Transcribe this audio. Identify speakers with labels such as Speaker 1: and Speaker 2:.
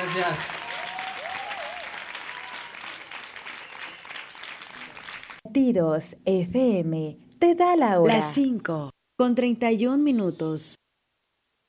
Speaker 1: gracias.
Speaker 2: Latidos FM te da la hora.
Speaker 3: Las 5:31.